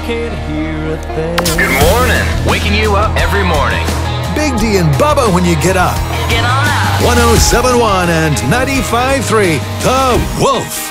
can't hear a thing. Good morning. Waking you up every morning. Big D and Bubba when you get up. Get on up. 1071 and 95.3 The Wolf.